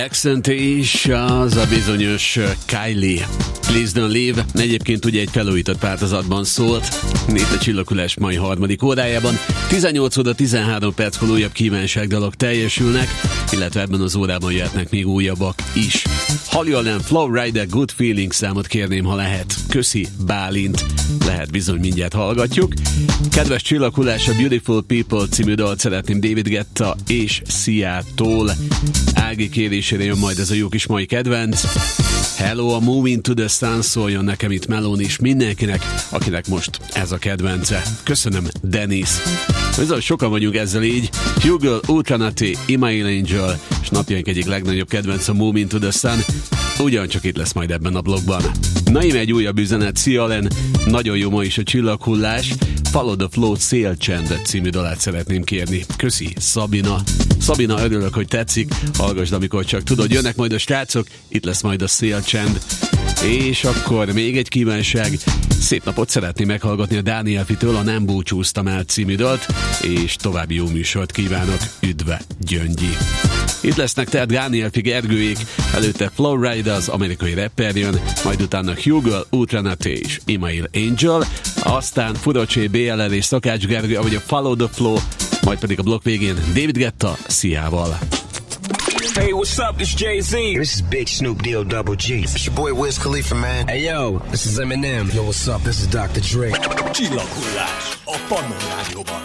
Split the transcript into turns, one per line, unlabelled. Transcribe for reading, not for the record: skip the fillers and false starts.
Accent és az a bizonyos Kylie. Please Don't Leave. Egyébként ugye egy felújított változatban szólt. Itt a Csillaghullás mai harmadik órájában. 18 óra 13 perckor újabb kívánságdalok teljesülnek, illetve ebben az órában jöhetnek még újabbak is. Holly Allen, Flowrider, Good Feeling számot kérném, ha lehet. Köszi, Bálint. Lehet, bizony, mindjárt hallgatjuk. Kedves Csillaghullás, a Beautiful People című dalt szeretném David Guetta és Sia-tól. Ági kérésére jön majd ez a jó kis mai kedvenc. Hello, a Moving to the Sun szóljon nekem itt Melón is mindenkinek, akinek most ez a kedvence. Köszönöm, Dennis. Bizony sokan vagyunk ezzel így. Hugo, Ultranati, Email Angel, és napjaink egyik legnagyobb kedvenc a Moving to the Sun. Ugyancsak itt lesz majd ebben a blogban. Na íme egy újabb üzenet, szia Alen, nagyon jó ma is a Csillaghullás. Follow the Flow Sail Chant című dalát szeretném kérni. Köszi, Szabina. Szabina, örülök, hogy tetszik. Hallgasd, amikor csak tudod. Jönnek majd a srácok, itt lesz majd a Sail Chant. És akkor még egy kívánság. Szép napot szeretném meghallgatni a Dániel Fitől a Nem búcsúztam el című dalt, és további jó műsort kívánok. Üdve, Gyöngyi. Itt lesznek tehát Dániel Fi Gergőjék, előtte Flowrider, az amerikai rapper jön, majd utána Hugo, Ultranati és Email Angel, aztán Furocsé, BLR és Szakács Gergő, vagy a Follow the Flow, majd pedig a blokk végén David Guetta Sia-val.
Hey, what's up? This Jay-Z.
This is Big Snoop Deal Double G. It's your boy Wiz Khalifa, man.
Hey, yo, this is Eminem. Yo, what's up? This is Dr. Dre.
Csillaghullás a Pannon Rádióban.